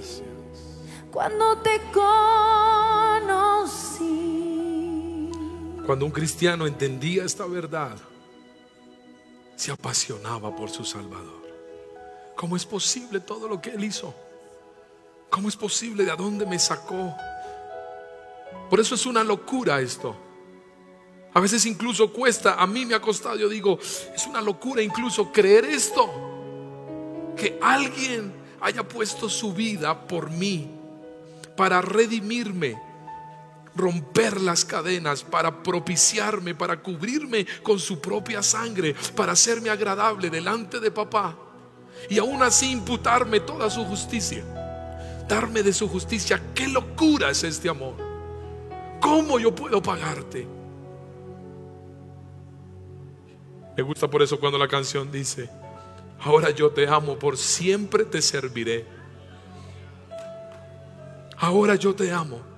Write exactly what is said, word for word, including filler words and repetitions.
Gracias. Cuando te conocí. Cuando un cristiano entendía esta verdad, se apasionaba por su Salvador. ¿Cómo es posible todo lo que Él hizo? ¿Cómo es posible? ¿De dónde me sacó? Por eso es una locura esto. A veces incluso cuesta, a mí me ha costado, yo digo, es una locura incluso creer esto, que alguien haya puesto su vida por mí, para redimirme, romper las cadenas, para propiciarme, para cubrirme con su propia sangre, para hacerme agradable delante de papá, y aún así imputarme toda su justicia, darme de su justicia. ¡Qué locura es este amor! ¿Cómo yo puedo pagarte? Me gusta por eso cuando la canción dice: ahora yo te amo, por siempre te serviré. Ahora yo te amo,